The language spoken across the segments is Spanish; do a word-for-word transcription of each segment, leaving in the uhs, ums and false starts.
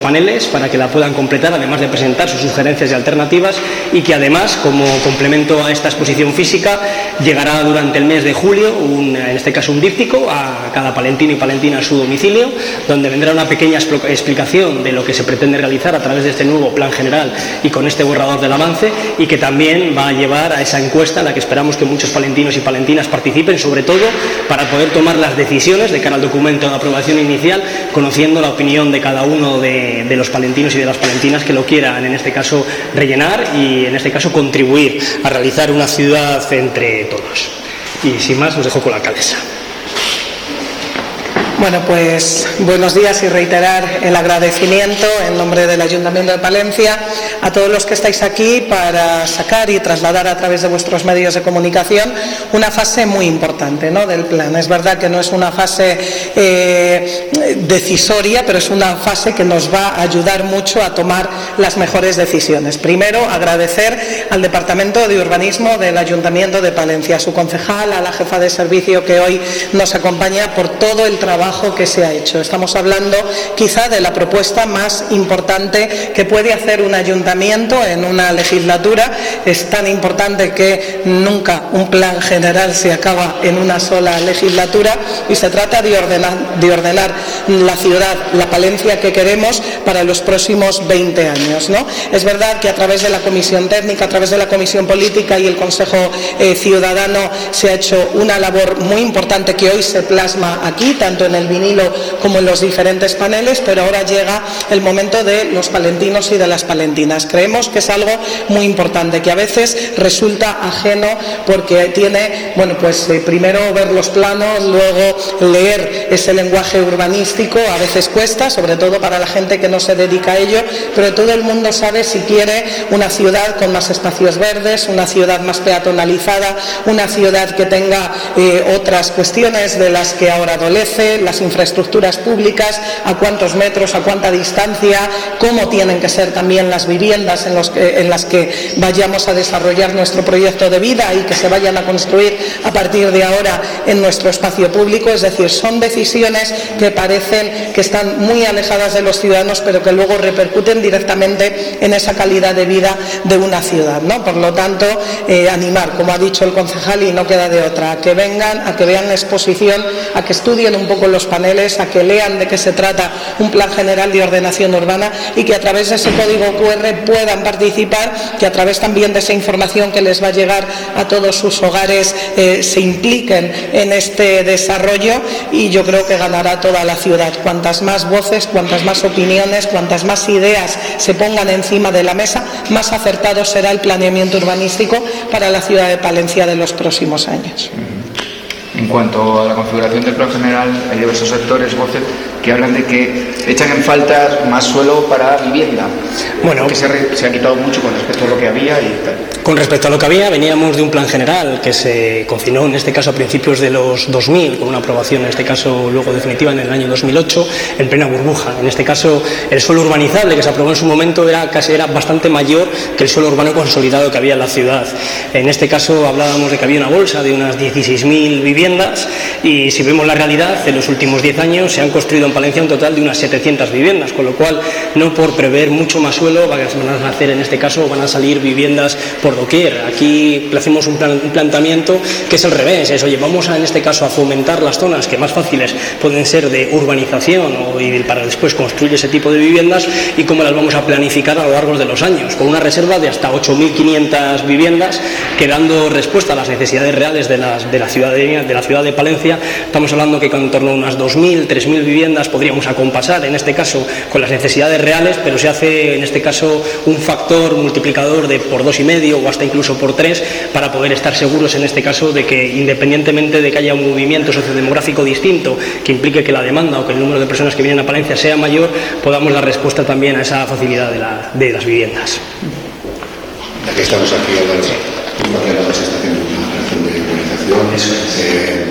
paneles para que la puedan completar, además de presentar sus sugerencias y alternativas, y que además, como complemento a esta exposición física, llegará durante el mes de julio, un, en este caso un díptico, a cada palentino y palentina a su domicilio, donde vendrá una pequeña explicación de lo que se pretende realizar a través de este nuevo plan general y con este borrador del avance, y que también va a llevar a esa encuesta en la que esperamos que muchos palentinos y palentinas participen, sobre todo para poder tomar las decisiones de cara al documento de aprobación inicial, conociendo la opinión de cada uno de, de los palentinos y de las palentinas que lo quieran, en este caso, rellenar y, en este caso, contribuir a realizar una ciudad entre todos. Y sin más, os dejo con la alcaldesa. Bueno, pues buenos días y reiterar el agradecimiento en nombre del Ayuntamiento de Palencia a todos los que estáis aquí para sacar y trasladar a través de vuestros medios de comunicación una fase muy importante, ¿no?, del plan. Es verdad que no es una fase eh, decisoria, pero es una fase que nos va a ayudar mucho a tomar las mejores decisiones. Primero, agradecer al Departamento de Urbanismo del Ayuntamiento de Palencia, a su concejal, a la jefa de servicio que hoy nos acompaña, por todo el trabajo que se ha hecho. Estamos hablando quizá de la propuesta más importante que puede hacer un ayuntamiento en una legislatura. Es tan importante que nunca un plan general se acaba en una sola legislatura, y se trata de ordenar, de ordenar la ciudad, la Palencia que queremos para los próximos veinte años, ¿no? Es verdad que a través de la Comisión Técnica, a través de la Comisión Política y el Consejo eh, Ciudadano se ha hecho una labor muy importante que hoy se plasma aquí, tanto en el vinilo como en los diferentes paneles, pero ahora llega el momento de los palentinos y de las palentinas. Creemos que es algo muy importante, que a veces resulta ajeno porque tiene, bueno, pues eh, primero ver los planos, luego leer ese lenguaje urbanístico, a veces cuesta, sobre todo para la gente que no se dedica a ello, pero todo el mundo sabe si quiere una ciudad con más espacios verdes, una ciudad más peatonalizada, una ciudad que tenga eh, otras cuestiones de las que ahora adolece, las infraestructuras públicas, a cuántos metros, a cuánta distancia, cómo tienen que ser también las viviendas en, los que, en las que vayamos a desarrollar nuestro proyecto de vida y que se vayan a construir a partir de ahora en nuestro espacio público. Es decir, son decisiones que parecen que están muy alejadas de los ciudadanos, pero que luego repercuten directamente en esa calidad de vida de una ciudad, ¿no? Por lo tanto, eh, animar, como ha dicho el concejal, y no queda de otra, a que vengan, a que vean la exposición, a que estudien un poco los paneles, a que lean de qué se trata un plan general de ordenación urbana, y que a través de ese código cu erre puedan participar, que a través también de esa información que les va a llegar a todos sus hogares eh, se impliquen en este desarrollo, y yo creo que ganará toda la ciudad. Cuantas más voces, cuantas más opiniones, cuantas más ideas se pongan encima de la mesa, más acertado será el planeamiento urbanístico para la ciudad de Palencia de los próximos años. En cuanto a la configuración del plan general, hay diversos sectores, voces, que hablan de que echan en falta más suelo para vivienda. Bueno, que se, re, se ha quitado mucho con respecto a lo que había y tal. Con respecto a lo que había, veníamos de un plan general que se cocinó, en este caso a principios de los dos mil, con una aprobación, en este caso luego definitiva en el año dos mil ocho, en plena burbuja. En este caso, el suelo urbanizable que se aprobó en su momento era casi era bastante mayor que el suelo urbano consolidado que había en la ciudad. En este caso hablábamos de que había una bolsa de unas dieciséis mil viviendas, y si vemos la realidad, en los últimos diez años se han construido en Palencia un total de unas setecientas viviendas, con lo cual, no por prever mucho más suelo van a hacer, en este caso, van a salir viviendas por doquier. Aquí hacemos un, plan, un planteamiento que es al revés, es, oye, vamos a, en este caso a fomentar las zonas que más fáciles pueden ser de urbanización o y para después construir ese tipo de viviendas, y cómo las vamos a planificar a lo largo de los años, con una reserva de hasta ocho mil quinientas viviendas, que dando respuesta a las necesidades reales de, las, de la ciudadanía, de la ciudad de Palencia. Estamos hablando que con en torno a unas dos mil, tres mil viviendas podríamos acompasar, en este caso, con las necesidades reales, pero se hace, en este caso, un factor multiplicador de por dos y medio o hasta incluso por tres, para poder estar seguros, en este caso, de que independientemente de que haya un movimiento sociodemográfico distinto que implique que la demanda o que el número de personas que vienen a Palencia sea mayor, podamos dar respuesta también a esa facilidad de, la, de las viviendas. Ya que estamos aquí hablando, porque ahora se está haciendo una operación de urbanización. Eso es.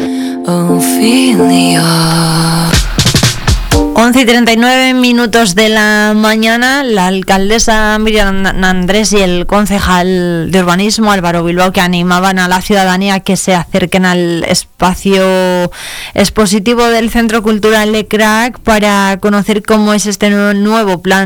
Eh... once y treinta y nueve minutos de la mañana, la alcaldesa Miriam Andrés y el concejal de urbanismo Álvaro Bilbao, que animaban a la ciudadanía que se acerquen al espacio expositivo del Centro Cultural Lecrac para conocer cómo es este nuevo plan